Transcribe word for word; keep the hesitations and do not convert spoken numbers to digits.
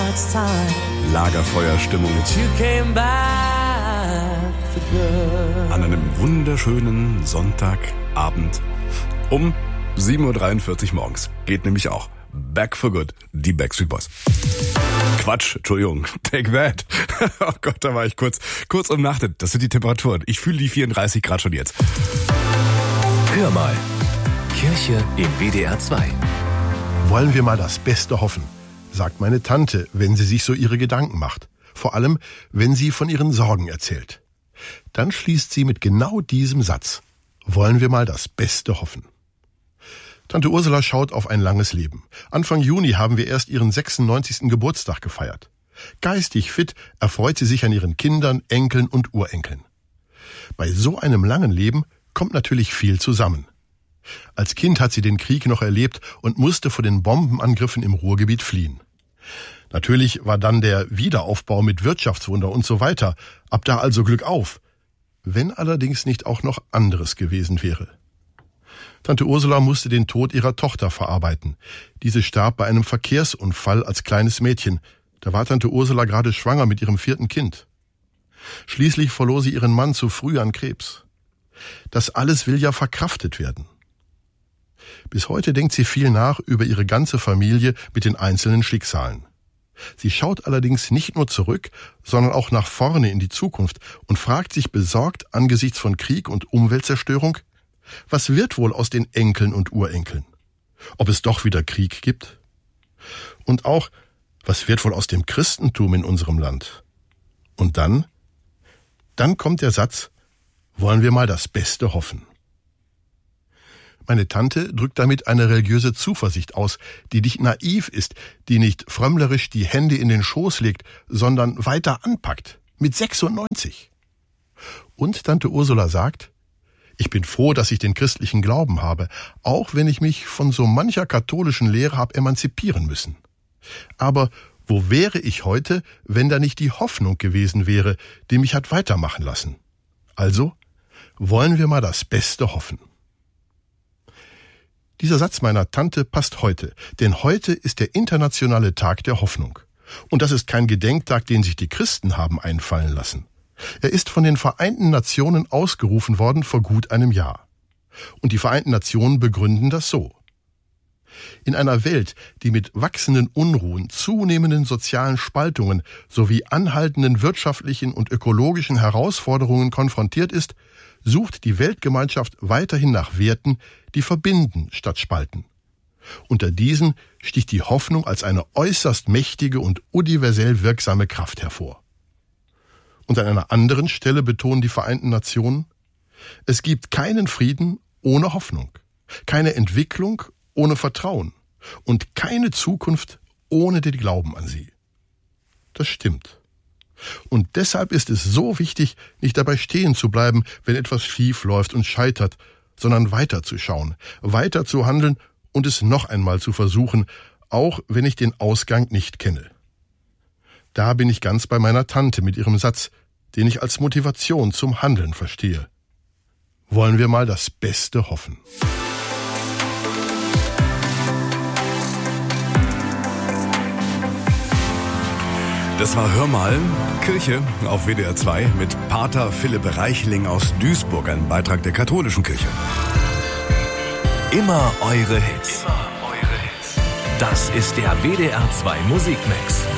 Lagerfeuerstimmung an einem wunderschönen Sonntagabend um sieben Uhr dreiundvierzig morgens. Geht nämlich auch Back for Good, die Backstreet Boys. Quatsch, Entschuldigung, take that. Oh Gott, da war ich kurz, kurz umnachtet. Das sind die Temperaturen. Ich fühle die vierunddreißig Grad schon jetzt. Hör mal, Kirche im W D R zwei. Wollen wir mal das Beste hoffen, sagt meine Tante, wenn sie sich so ihre Gedanken macht. Vor allem, wenn sie von ihren Sorgen erzählt. Dann schließt sie mit genau diesem Satz: Wollen wir mal das Beste hoffen. Tante Ursula schaut auf ein langes Leben. Anfang Juni haben wir erst ihren sechsundneunzigsten Geburtstag gefeiert. Geistig fit erfreut sie sich an ihren Kindern, Enkeln und Urenkeln. Bei so einem langen Leben kommt natürlich viel zusammen. Als Kind hat sie den Krieg noch erlebt und musste vor den Bombenangriffen im Ruhrgebiet fliehen. Natürlich war dann der Wiederaufbau mit Wirtschaftswunder und so weiter. Ab da also Glück auf. Wenn allerdings nicht auch noch anderes gewesen wäre. Tante Ursula musste den Tod ihrer Tochter verarbeiten. Diese starb bei einem Verkehrsunfall als kleines Mädchen. Da war Tante Ursula gerade schwanger mit ihrem vierten Kind. Schließlich verlor sie ihren Mann zu früh an Krebs. Das alles will ja verkraftet werden. Bis heute denkt sie viel nach über ihre ganze Familie mit den einzelnen Schicksalen. Sie schaut allerdings nicht nur zurück, sondern auch nach vorne in die Zukunft und fragt sich besorgt angesichts von Krieg und Umweltzerstörung: Was wird wohl aus den Enkeln und Urenkeln? Ob es doch wieder Krieg gibt? Und auch, was wird wohl aus dem Christentum in unserem Land? Und dann? Dann kommt der Satz: Wollen wir mal das Beste hoffen. Meine Tante drückt damit eine religiöse Zuversicht aus, die nicht naiv ist, die nicht frömmlerisch die Hände in den Schoß legt, sondern weiter anpackt. Mit sechsundneunzig. Und Tante Ursula sagt: Ich bin froh, dass ich den christlichen Glauben habe, auch wenn ich mich von so mancher katholischen Lehre habe emanzipieren müssen. Aber wo wäre ich heute, wenn da nicht die Hoffnung gewesen wäre, die mich hat weitermachen lassen? Also, wollen wir mal das Beste hoffen. Dieser Satz meiner Tante passt heute, denn heute ist der internationale Tag der Hoffnung. Und das ist kein Gedenktag, den sich die Christen haben einfallen lassen. Er ist von den Vereinten Nationen ausgerufen worden vor gut einem Jahr. Und die Vereinten Nationen begründen das so: In einer Welt, die mit wachsenden Unruhen, zunehmenden sozialen Spaltungen sowie anhaltenden wirtschaftlichen und ökologischen Herausforderungen konfrontiert ist, sucht die Weltgemeinschaft weiterhin nach Werten, die verbinden statt spalten. Unter diesen sticht die Hoffnung als eine äußerst mächtige und universell wirksame Kraft hervor. Und an einer anderen Stelle betonen die Vereinten Nationen: Es gibt keinen Frieden ohne Hoffnung, keine Entwicklung ohne Vertrauen und keine Zukunft ohne den Glauben an sie. Das stimmt. Und deshalb ist es so wichtig, nicht dabei stehen zu bleiben, wenn etwas schief läuft und scheitert, sondern weiterzuschauen, weiter zu handeln und es noch einmal zu versuchen, auch wenn ich den Ausgang nicht kenne. Da bin ich ganz bei meiner Tante mit ihrem Satz, den ich als Motivation zum Handeln verstehe. Wollen wir mal das Beste hoffen. Das war Hör mal, Kirche auf W D R zwei mit Pater Philipp Reichling aus Duisburg, ein Beitrag der katholischen Kirche. Immer eure Hits. Immer eure Hits. Das ist der W D R zwei Musikmix.